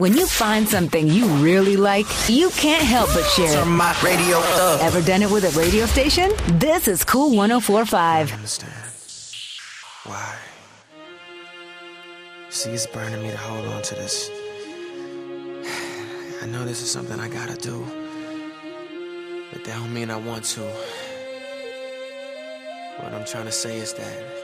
When you find something you really like, you can't help but share Turn it. my radio up. Ever done it with a radio station? This is Cool 104.5. I understand why. See, it's burning me to hold on to this. I know this is something I gotta do, but that don't mean I want to. What I'm trying to say is that